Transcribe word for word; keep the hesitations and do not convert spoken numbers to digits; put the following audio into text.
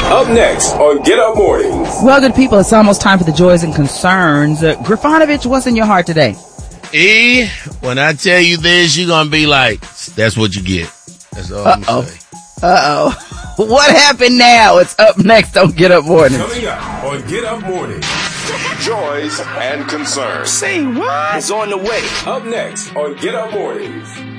Up next on Get Up Mornings. Well, good people, it's almost time for the joys and concerns. Uh, Grifonovich, what's in your heart today? E, when I tell you this, you're going to be like, that's what you get. That's all I'm Uh-oh. saying. Uh-oh. What happened now? It's up next on Get Up Mornings. Coming up on Get Up Mornings. Joys and concerns. Say what? It's on the way. Up next on Get Up Mornings.